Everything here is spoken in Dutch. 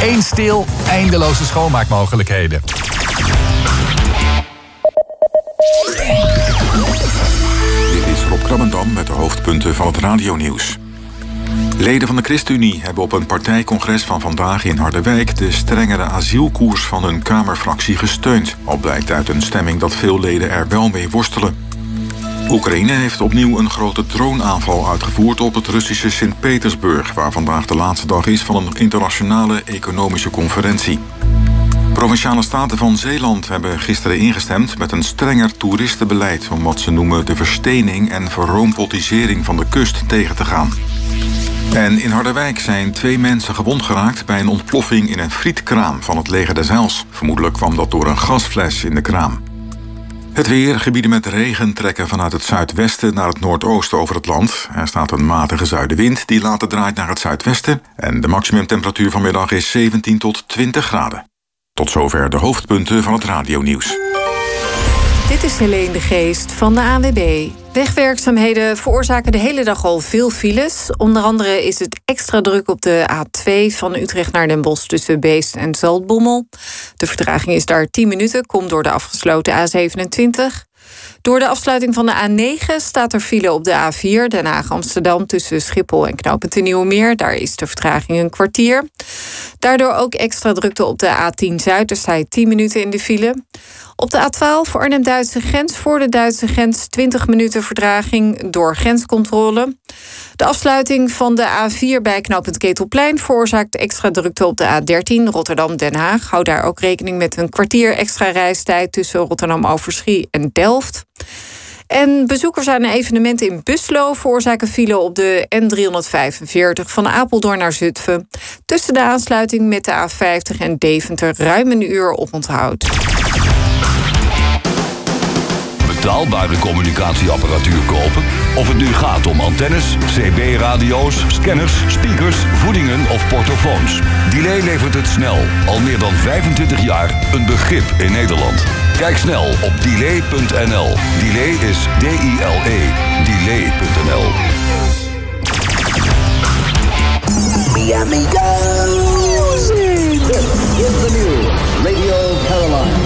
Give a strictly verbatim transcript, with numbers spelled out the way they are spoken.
Eén stil, eindeloze schoonmaakmogelijkheden. Dit is Rob Krabbendam met de hoofdpunten van het radionieuws. Leden van de ChristenUnie hebben op een partijcongres van vandaag in Harderwijk de strengere asielkoers van hun Kamerfractie gesteund. Al blijkt uit een stemming dat veel leden er wel mee worstelen. Oekraïne heeft opnieuw een grote droneaanval uitgevoerd op het Russische Sint-Petersburg, waar vandaag de laatste dag is van een internationale economische conferentie. Provinciale staten van Zeeland hebben gisteren ingestemd met een strenger toeristenbeleid om wat ze noemen de verstening en verroompotisering van de kust tegen te gaan. En in Harderwijk zijn twee mensen gewond geraakt bij een ontploffing in een frietkraam van het Leger des Heils. Vermoedelijk kwam dat door een gasfles in de kraam. Het weer, gebieden met regen trekken vanuit het zuidwesten naar het noordoosten over het land. Er staat een matige zuidenwind die later draait naar het zuidwesten. En de maximumtemperatuur vanmiddag is zeventien tot twintig graden. Tot zover de hoofdpunten van het radionieuws. Dit is Helene de Geest van de A N W B. Wegwerkzaamheden veroorzaken de hele dag al veel files. Onder andere is het extra druk op de A twee van Utrecht naar Den Bosch tussen Beest en Zaltbommel. De vertraging is daar tien minuten, komt door de afgesloten A zevenentwintig. Door de afsluiting van de A negen staat er file op de A vier Den Haag-Amsterdam tussen Schiphol en knooppunt de Nieuwe Meer. Daar is de vertraging een kwartier. Daardoor ook extra drukte op de A tien Zuid. Daar sta je tien minuten in de file. Op de A twaalf Arnhem-Duitse grens voor de Duitse grens twintig minuten vertraging door grenscontrole. De afsluiting van de A vier bij knooppunt Ketelplein veroorzaakt extra drukte op de A dertien Rotterdam-Den Haag. Hou daar ook rekening met een kwartier extra reistijd tussen Rotterdam-Overschie en Delft. En bezoekers aan een evenement in Buslo veroorzaken file op de N driehonderdvijfenveertig van Apeldoorn naar Zutphen. Tussen de aansluiting met de A vijftig en Deventer ruim een uur oponthoud. Betaalbare communicatieapparatuur kopen? Of het nu gaat om antennes, C B-radio's, scanners, speakers, voedingen of portofoons. Delay levert het snel. Al meer dan vijfentwintig jaar een begrip in Nederland. Kijk snel op delay punt n l. Delay is D I L E. delay punt n l. Mi amigos, this is the new Radio Caroline.